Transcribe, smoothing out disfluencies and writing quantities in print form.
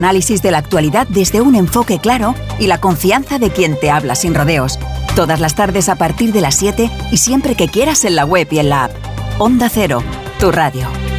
Análisis de la actualidad desde un enfoque claro y la confianza de quien te habla sin rodeos. Todas las tardes a partir de las 7 y siempre que quieras en la web y en la app. Onda Cero, tu radio.